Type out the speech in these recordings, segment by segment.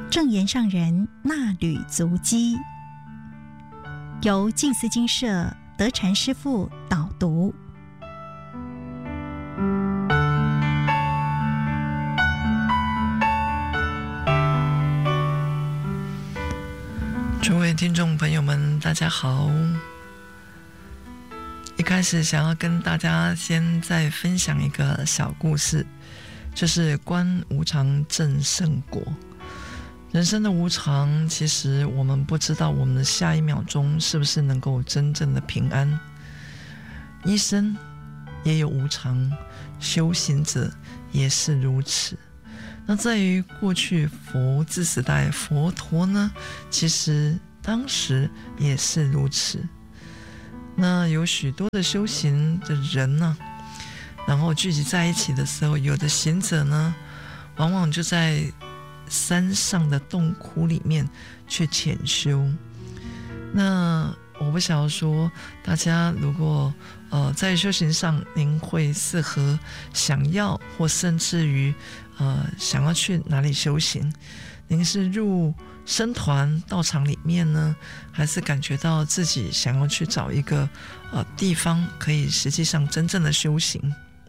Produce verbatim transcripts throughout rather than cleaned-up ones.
正言上人那履足迹，由静思精舍德禅师父导读。 诸位听众朋友们，大家好。一开始想要跟大家先再分享一个小故事，就是观无常正胜果。人生的无常，其实我们不知道我们的下一秒钟是不是能够真正的平安。医生也有无常，修行者也是如此。那在于过去佛治时代，佛陀呢，其实当时也是如此。那有许多的修行的人呢，然后聚集在一起的时候，有的行者呢，往往就在山上的洞窟里面去潜修。那我不晓得说，大家如果呃在修行上，您会适合想要或甚至于呃想要去哪里修行？您是入僧团道场里面呢，还是感觉到自己想要去找一个呃地方可以实际上真正的修行？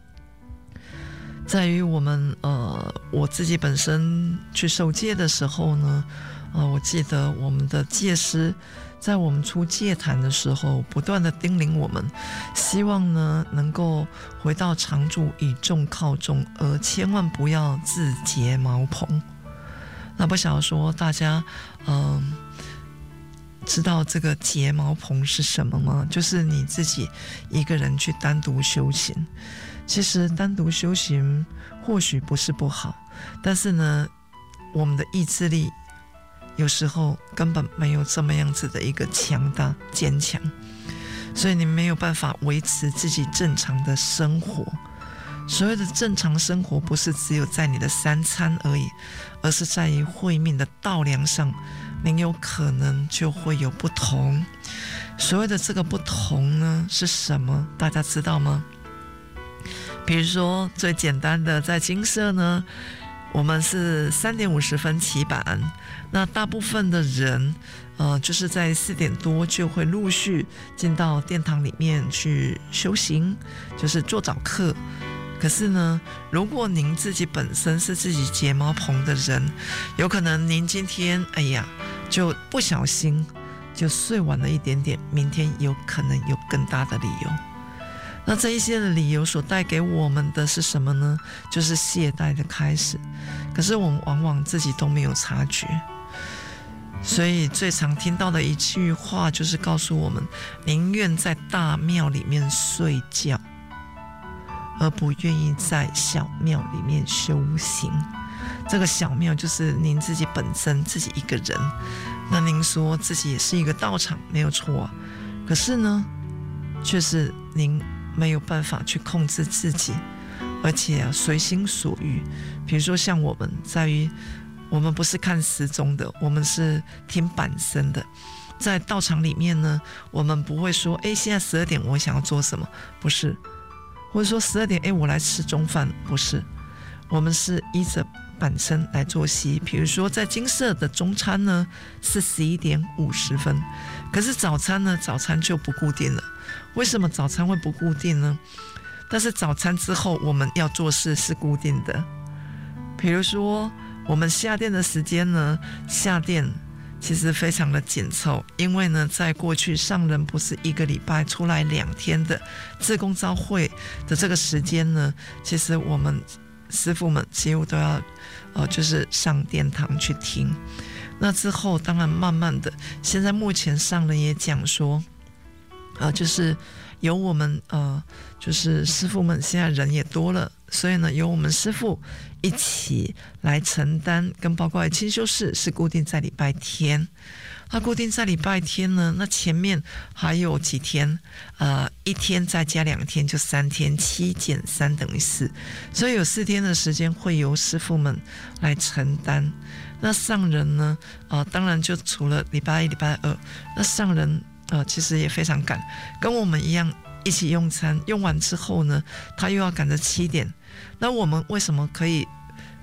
在于我们呃我自己本身去受戒的时候呢，呃我记得我们的戒师在我们出戒坛的时候，不断的叮咛我们，希望呢能够回到常住，以众靠众，而千万不要自结茅棚。那不晓得说大家嗯、呃、知道这个结茅棚是什么吗？就是你自己一个人去单独修行。其实单独修行或许不是不好，但是呢我们的意志力有时候根本没有这么样子的一个强大坚强，所以你没有办法维持自己正常的生活。所谓的正常生活，不是只有在你的三餐而已，而是在于慧命的道量上，您有可能就会有不同。所谓的这个不同呢，是什么？大家知道吗？比如说最简单的，在精舍呢，我们是三点五十分起板，那大部分的人呃，就是在四点多就会陆续进到殿堂里面去修行，就是做早课。可是呢，如果您自己本身是自己结茅棚的人，有可能您今天哎呀就不小心就睡晚了一点点，明天有可能有更大的理由。那这一些的理由所带给我们的是什么呢？就是懈怠的开始。可是我们往往自己都没有察觉。所以最常听到的一句话就是告诉我们，宁愿在大庙里面睡觉，而不愿意在小庙里面修行。这个小庙就是您自己本身自己一个人，那您说自己也是一个道场没有错啊，可是呢却是您没有办法去控制自己，而且啊随心所欲。比如说像我们在于我们不是看时钟的，我们是听板声的。在道场里面呢，我们不会说诶现在十二点我想要做什么，不是，或者说十二点诶我来吃中饭，不是，我们是依着板声来作息。比如说在精舍的中餐呢是十一点五十分，可是早餐呢早餐就不固定了。为什么早餐会不固定呢？但是早餐之后我们要做事是固定的。比如说我们下殿的时间呢，下殿其实非常的紧凑，因为呢在过去上人不是一个礼拜出来两天的志工招会的这个时间呢，其实我们师父们几乎都要呃就是上殿堂去听。那之后当然慢慢的，现在目前上人也讲说呃就是由我们呃就是师父们现在人也多了，所以呢由我们师父一起来承担，跟包括清修室是固定在礼拜天。那固定在礼拜天呢，那前面还有几天呃一天再加两天就三天，七减三等于四，所以有四天的时间会由师父们来承担。那上人呢呃当然就除了礼拜一礼拜二，那上人呃其实也非常赶，跟我们一样一起用餐，用完之后呢他又要赶着七点。那我们为什么可以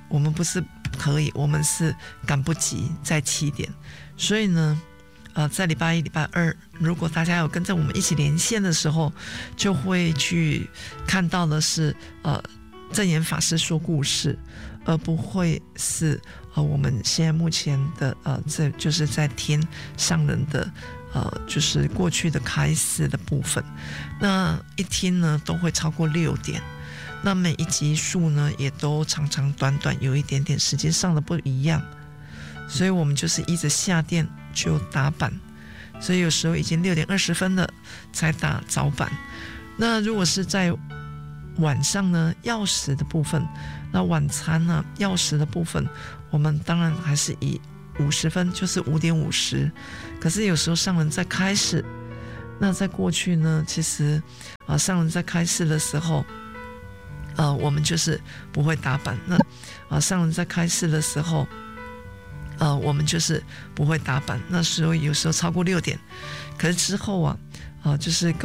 我们不是可以，我们是赶不及在七点。所以呢呃，在礼拜一礼拜二，如果大家有跟着我们一起连线的时候，就会去看到的是呃证严法师说故事，而不会是呃我们现在目前的呃这就是在听上人的呃就是过去的开示的部分。那一听呢都会超过六点，那每一集数呢也都长长短短，有一点点时间上的不一样，所以我们就是依着下店就打板，所以有时候已经六点二十分了才打早板。那如果是在晚上呢药食的部分，那晚餐呢药食的部分，我们当然还是以五十分，就是五点五十。可是有时候上人在开示，那在过去呢，其实啊、呃、上人在开示的时候，呃我们就是不会打板。那啊、呃、上人在开示的时候，呃我们就是不会打板。那时候有时候超过六点，可是之后啊啊、呃、就是